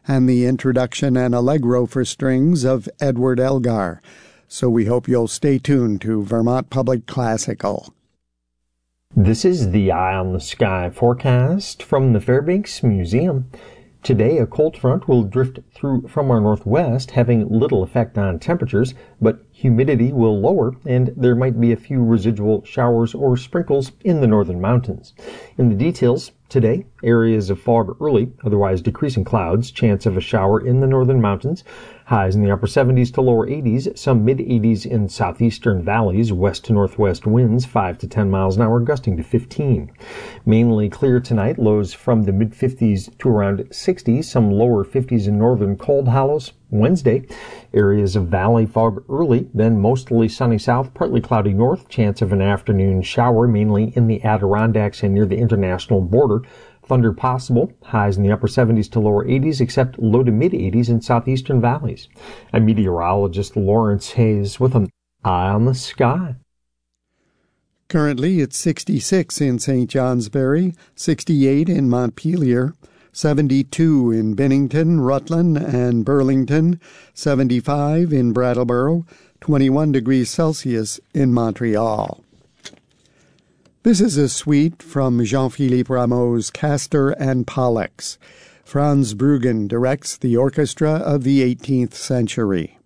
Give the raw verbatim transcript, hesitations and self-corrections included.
and the introduction and allegro for strings of Edward Elgar. So we hope you'll stay tuned to Vermont Public Classical. This is the Eye on the Sky forecast from the Fairbanks Museum. Today, a cold front will drift through from our northwest, having little effect on temperatures, but humidity will lower, and there might be a few residual showers or sprinkles in the northern mountains. In the details, today, areas of fog early, otherwise decreasing clouds, chance of a shower in the northern mountains, highs in the upper seventies to lower eighties, some mid-eighties in southeastern valleys, west to northwest winds five to ten miles an hour, gusting to fifteen. Mainly clear tonight, lows from the mid-fifties to around sixty, some lower fifties in northern cold hollows. Wednesday, areas of valley fog early, then mostly sunny south, partly cloudy north, chance of an afternoon shower, mainly in the Adirondacks and near the international border. Thunder possible, highs in the upper seventies to lower eighties, except low to mid-eighties in southeastern valleys. I'm meteorologist Lawrence Hayes with an Eye on the Sky. Currently, it's sixty-six in Saint Johnsbury, sixty-eight in Montpelier, seventy-two in Bennington, Rutland, and Burlington, seventy-five in Brattleboro, twenty-one degrees Celsius in Montreal. This is a suite from Jean-Philippe Rameau's Castor and Pollux. Franz Bruggen directs the orchestra of the eighteenth century.